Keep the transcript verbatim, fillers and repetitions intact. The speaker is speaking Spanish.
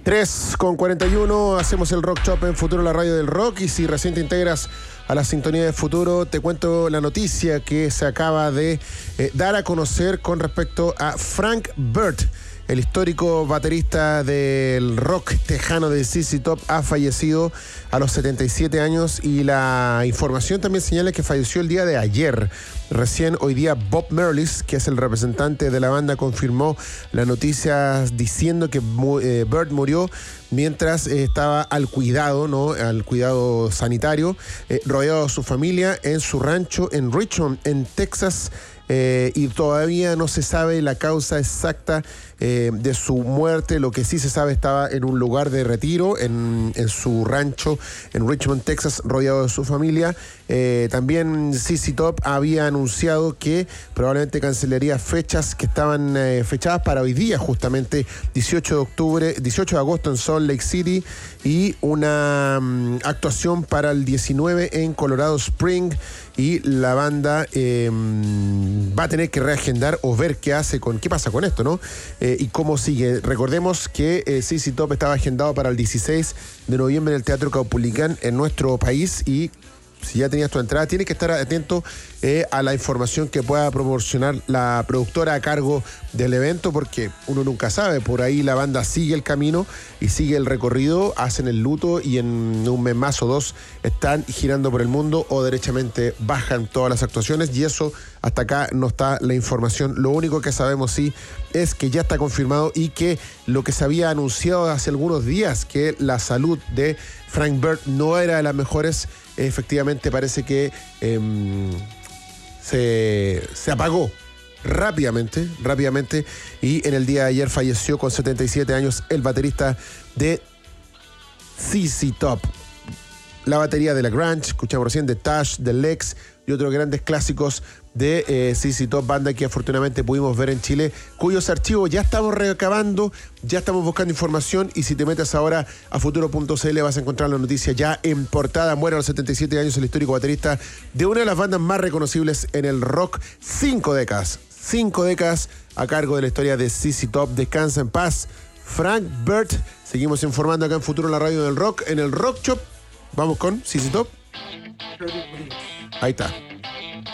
tres con cuarenta y uno, hacemos el Rock Shop en Futuro, la radio del rock. Y si recién te integras a la sintonía de Futuro, te cuento la noticia que se acaba de eh, dar a conocer con respecto a Frank Burt. El histórico baterista del rock tejano de Z Z Top ha fallecido a los setenta y siete años, y la información también señala que falleció el día de ayer. Recién hoy día Bob Merlis, que es el representante de la banda, confirmó la noticia diciendo que eh, Burt murió mientras eh, estaba al cuidado, ¿no? Al cuidado sanitario, eh, rodeado de su familia en su rancho en Richmond, en Texas. Eh, y todavía no se sabe la causa exacta eh, de su muerte. Lo que sí se sabe, estaba en un lugar de retiro en, en su rancho en Richmond, Texas, rodeado de su familia. Eh, también Z Z Top había anunciado que probablemente cancelaría fechas que estaban eh, fechadas para hoy día, justamente dieciocho de octubre, dieciocho de agosto en Salt Lake City, y una um, actuación para el diecinueve en Colorado Spring. Y la banda eh, va a tener que reagendar o ver qué hace con qué pasa con esto, ¿no? Eh, y cómo sigue. Recordemos que eh, Z Z Top estaba agendado para el dieciséis de noviembre en el Teatro Caupolicán en nuestro país, y si ya tenías tu entrada, tienes que estar atento eh, a la información que pueda proporcionar la productora a cargo del evento, porque uno nunca sabe. Por ahí la banda sigue el camino y sigue el recorrido, hacen el luto y en un mes más o dos están girando por el mundo, o derechamente bajan todas las actuaciones, y eso hasta acá no está la información. Lo único que sabemos sí es que ya está confirmado, y que lo que se había anunciado hace algunos días, que la salud de Frank Burt no era de las mejores, efectivamente parece que eh, se, se apagó rápidamente, rápidamente, y en el día de ayer falleció con setenta y siete años el baterista de Z Z Top. La batería de la grunge, escuchamos recién, de Tash, de Lex y otros grandes clásicos de eh, Z Z Top, banda que afortunadamente pudimos ver en Chile, cuyos archivos ya estamos recabando, ya estamos buscando información, y si te metes ahora a futuro punto c l vas a encontrar la noticia ya en portada. Muere a los setenta y siete años el histórico baterista de una de las bandas más reconocibles en el rock. Cinco décadas, cinco décadas a cargo de la historia de Z Z Top. Descansa en paz, Frank Burt. Seguimos informando acá en Futuro, la radio del rock, en el Rock Shop. Vamos con Z Z Top. Ahí está.